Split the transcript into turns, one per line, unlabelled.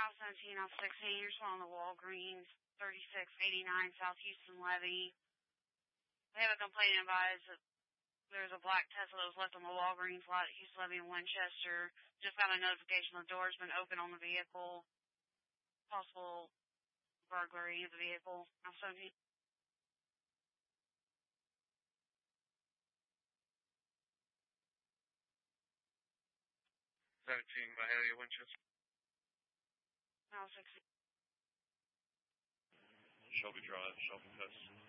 House 17, House 16, you're still on the Walgreens, 3689 South Houston Levee. They have a complaint advised that there's a black Tesla that was left on the Walgreens lot at Houston Levee in Winchester. Just got a notification the door's been open on the vehicle. Possible burglary of the vehicle. House 17.
17, Mahalia, Winchester.
House 16.
Shelby Drive, Shelby Test.